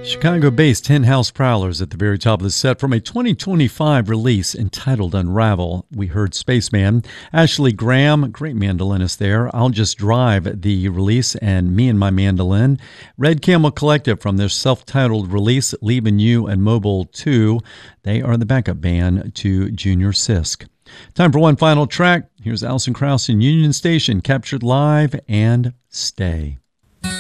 Chicago-based Tin House Prowlers at the very top of the set from a 2025 release entitled Unravel. We heard Spaceman. Ashley Graham, great mandolinist there. I'll Just Drive, the release, and Me and My Mandolin. Red Camel Collective from their self-titled release, Leaving You and Mobile 2. They are the backup band to Junior Sisk. Time for one final track. Here's Alison Krauss in Union Station, captured live, and Stay.